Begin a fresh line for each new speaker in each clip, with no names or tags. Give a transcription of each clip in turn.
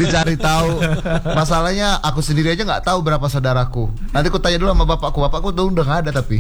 Dicari tahu. Masalahnya aku sendiri aja nggak tahu berapa saudaraku. Nanti aku tanya dulu sama bapakku tuh udah nggak ada tapi.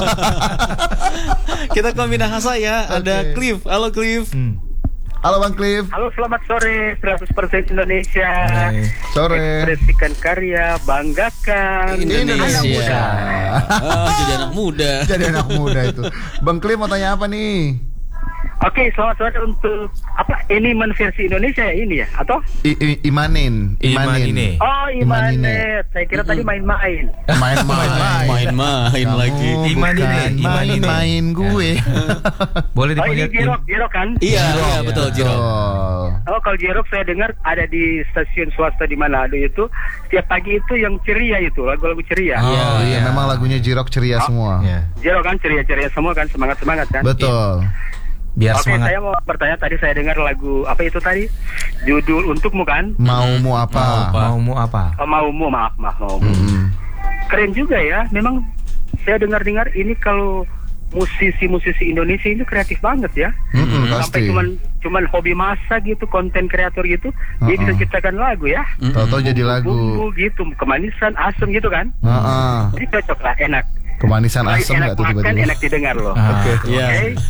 Kita ke Minahasa ya. Ada Cliff. Halo Cliff.
Halo Bang Cliff.
Halo, selamat sore 100% Indonesia.
Sore.
Ekspresikan karya, banggakan
Indonesia. Jadi anak muda.
Jadi anak muda itu. Bang Cliff mau tanya apa nih?
Oke, selamat sore untuk apa? Iniman versi Indonesia ya ini ya? Atau?
Imanin.
Oh, Imanet. Saya kira tadi main-main.
Main lagi.
Main gue.
Boleh
Oh, ini
dipanggil
Jirok kan?
Iya, betul Jirok.
Oh, kalau Jirok saya dengar ada di stasiun swasta di Manado itu setiap pagi itu yang ceria itu, lagu-lagu ceria.
Oh iya, memang lagunya Jirok ceria semua.
Jirok kan ceria-ceria semua kan, semangat-semangat kan?
Betul.
biar
Oke,
semangat.
saya mau bertanya, tadi saya dengar lagu apa itu tadi? Judul Untukmu kan?
Maumu apa?
Maumu apa?
Oh, Maumu, maaf, Maumu. Keren juga ya. Memang saya dengar-dengar ini kalau musisi-musisi Indonesia itu kreatif banget ya. Sampai
Pasti.
cuman hobi masak gitu, konten kreator gitu, dia bisa ciptakan lagu ya.
Tahu-tahu jadi lagu.
Bumbu gitu, kemanisan, asam gitu kan. Jadi cocok lah, enak.
Kemanisan asam
enak
nggak tuh
makan,
tiba-tiba?
enak didengar loh.
Oke.
Iya.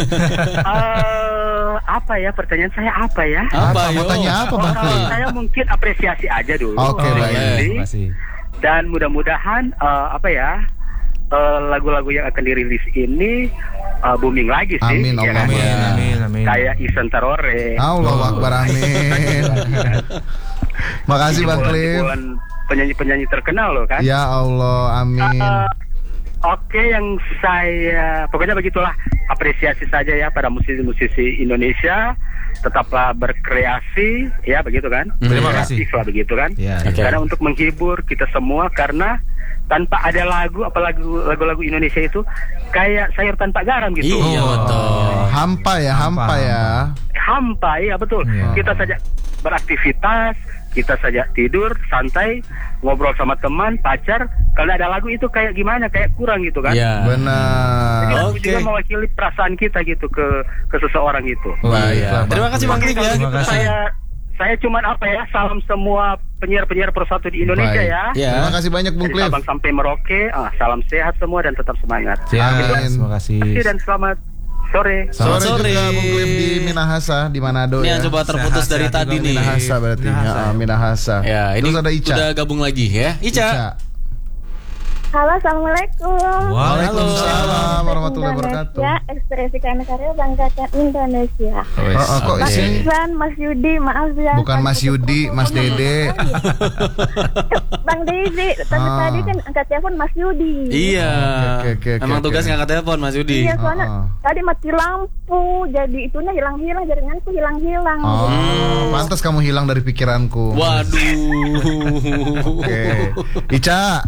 Apa ya, pertanyaan saya apa ya?
Apa,
Mau
yo?
tanya apa Bang Cliff?
Saya mungkin apresiasi aja dulu.
Oke, baik.
Terima kasih.
Dan mudah-mudahan lagu-lagu yang akan dirilis ini booming lagi sih.
Amin,
ya kan?
Amin.
Kayak Isan Tarore.
Allahu Akbar, amin. Makasih Bang Cliff.
Penyanyi-penyanyi terkenal loh kan.
Ya Allah, amin.
Oke, yang saya pokoknya begitulah, apresiasi saja ya pada musisi-musisi Indonesia, tetaplah berkreasi ya, begitu kan.
Terima kasih.
Kreatif lah, begitu kan.
Ya,
Karena untuk menghibur kita semua, karena tanpa ada lagu-lagu Indonesia itu kayak sayur tanpa garam gitu.
Iya, betul.
Hampa ya.
Hampa ya, betul.
Iya.
Kita saja beraktivitas, kita saja tidur santai, ngobrol sama teman, pacar. Kalau ada lagu itu kayak gimana, kayak kurang gitu kan.
Iya.
Jadi
Benar.
lagu
Oke.
juga mewakili perasaan kita gitu ke seseorang gitu.
Iya. Terima kasih Bang Cliff ya.
Terima kasih.
Saya cuman salam semua penyiar-penyiar persatu di Indonesia
Baik.
ya.
Ya.
Terima kasih banyak Bung
Dari
Cliff.
Sabang sampai Merauke, salam sehat semua dan tetap semangat.
Amin.
Terima kasih.
Dan selamat sore.
Sore
Sore.
juga Bung Cliff di Minahasa, di Manado
Ini
ya.
yang coba terputus dari
Sehat-sehat
tadi
juga
nih.
Minahasa berarti. Minahasa.
Ya, ini
Terus ada Ica.
udah gabung lagi ya. Ica.
Halo, assalamualaikum.
Waalaikumsalam warahmatullahi wabarakatuh.
Indonesia, ekspresikan karya, banggakan Indonesia.
Kok
Mas
sih?
Iksan, Mas Yudi, maaf ya.
Bukan Mas Yudi, Mas Dede.
Bang Dede, tadi kan angkat telepon Mas Yudi.
Iya.
Oke.
Emang tugas ngangkat telepon Mas Yudi.
Iya, soalnya tadi mati lampu, jadi itunya hilang-hilang, jaringanku hilang-hilang.
Pantas kamu hilang dari pikiranku.
Waduh.
Oke. Ica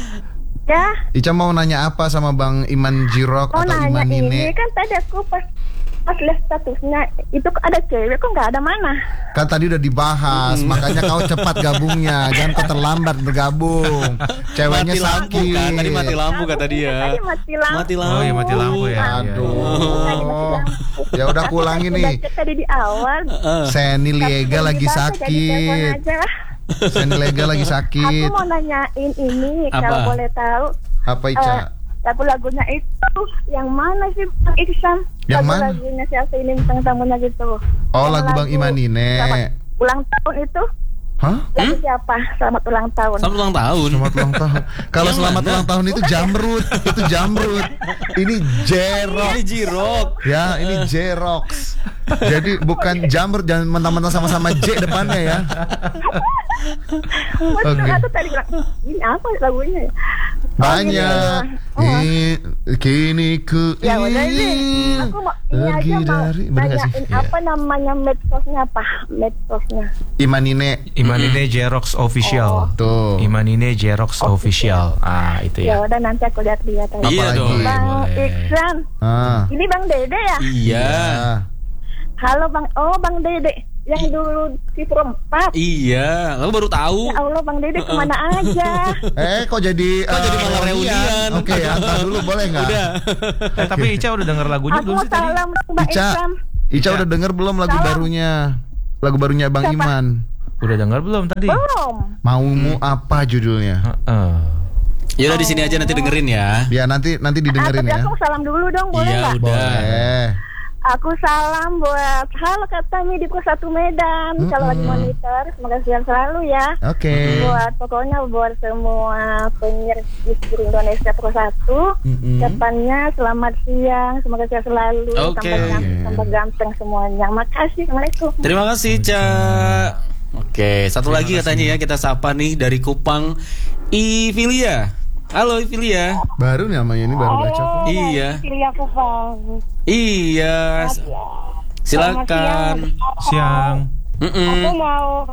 Ya,
mau nanya apa sama Bang Iman Jirok
mau
atau
nanya
Iman
ini
Nine?
kan tadi aku pas lihat statusnya itu ada cewek, kok nggak ada mana?
Kan tadi udah dibahas, makanya kau cepat gabungnya, jangan kau terlambat bergabung. Ceweknya
Mati lampu
sakit.
kan? Tadi mati lampu kata dia.
Tadi mati lampu.
Mati lampu.
Oh iya, mati lampu ya.
Aduh. Ya udah aku ulangi nih.
Udah cek tadi di awal.
Seni Liega lagi sakit. Seni Liega lagi
Aku
sakit.
mau nanyain ini,
Apa?
kalau boleh tahu,
Apa Ica?
lagu-lagunya itu yang mana sih Bang Iksan?
Yang mana?
Lagu-lagunya siapa ini bintang tamunya gitu?
Oh,
Yang
lagu Bang Iman Nine.
Selamat ulang tahun itu
Hah?
lagu siapa? Selamat ulang tahun.
Selamat ulang tahun.
Selamat ulang tahun. Kalau
Yang
selamat
mana?
ulang tahun itu Jamrut, itu Jamrut. Ini Jerok.
Ini Jirok.
Ya, ini Jerox. Jadi bukan Jamrut, jangan mentang-mentang sama-sama J depannya ya.
Betul,
Oke.
aku tadi bilang, ini apa lagunya ya?
Banyak. Kini ku
Ya udah ini, aku mau ini
pergi
aja mau
dari, bener gak sih?
nanyain apa namanya medsosnya, apa medsosnya?
Imanine.
Imanine Jerox Official.
Tuh.
Imanine Jerox Official. Itu
Ya
ya.
udah nanti aku lihat-lihat aja.
Iya
Apalagi?
dong.
Bang
boleh.
Iksan, ini Bang Dede ya?
Iya.
Halo Bang, Bang Dede yang dulu di Perempat.
Iya. Lalu baru tahu.
Ya Allah Bang Dede kemana aja?
Kok jadi
malah reunian?
Oke, antar dulu boleh nggak?
Udah.
Tapi Ica udah denger lagunya
Aku
belum
mau
sih tadi?
salam Mbak
Ica,
Iksan.
Ica udah denger belum lagu
Salam.
barunya? Lagu barunya Bang
Siapa?
Iman.
Udah dengar belum tadi?
Belum.
Maumu apa judulnya?
Heeh.
Ya udah di sini aja nanti dengerin ya.
Biar nanti didengerin
Tapi
ya.
aku salam dulu dong, boleh
Iya,
nggak?
udah.
Boleh.
Aku salam buat halo Kak Tami di Pos 1 Medan. Kalau lagi monitor, semoga sehat selalu ya.
Oke.
Buat pokoknya buat semua penyiar di seluruh Indonesia Pos 1. Depannya selamat siang, semoga sehat selalu.
Oke.
Tambah ganteng semuanya. Makasih, Assalamualaikum.
Terima kasih, Cak. Oke, satu lagi katanya ya kita sapa nih dari Kupang, Ivilia. Halo Ivilia.
Baru nih namanya ini baru baca aku.
Iya.
Pilih aku Bang.
Iya. Silakan.
Siang.
Aku mau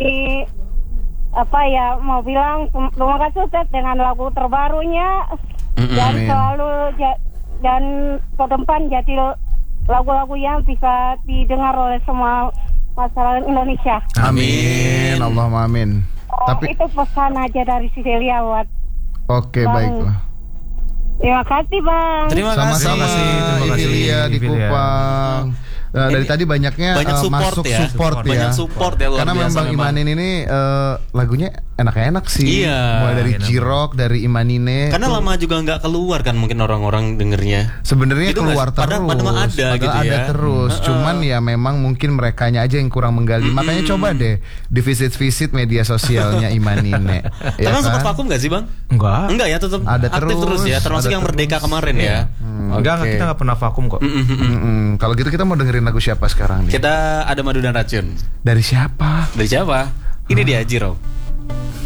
mau bilang terima kasih Ted dengan lagu terbarunya dan
Amin.
selalu dan ke depan jadi lagu-lagu yang bisa didengar oleh semua masyarakat Indonesia.
Amin. Allahumma amin. Tapi
Itu pesan aja dari Cecilia buat.
oke,
Bang.
baiklah.
Terima kasih Bang.
Terima kasih.
Sama-sama
Terima kasih,
Ivilia di
Ivilia.
Kupang. Dari tadi banyaknya
Banyak support
masuk
ya.
support ya.
Banyak support ya, luar
Karena
biasa
memang Imanin ini lagunya enak-enak sih.
Iya.
Mulai dari
Enak.
Jirok, dari Imanine.
Karena
tuh
lama juga nggak keluar kan mungkin orang-orang dengernya.
sebenarnya
Itu
keluar
nggak-
terus.
padahal ada
Padahal
gitu
ada
ya.
terus. Cuman ya memang mungkin merekanya aja yang kurang menggali. Makanya coba deh di visit media sosialnya Imanine.
Tapi kan sempat vakum nggak sih Bang?
Enggak.
Enggak ya, tetap
Ada
aktif terus
terus,
ya. Termasuk
ada
yang Merdeka
terus.
kemarin ya.
Enggak,
Oke.
kita enggak pernah vakum kok.
Kalau gitu kita mau dengerin lagu siapa sekarang nih?
Kita ada Madu dan Racun.
Dari siapa?
Dari siapa? Ini dia Jiro.